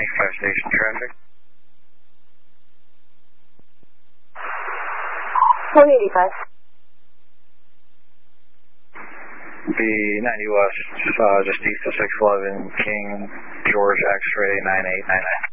fire station traffic. 185. B90 West, just east of 611, King George X-ray 9899.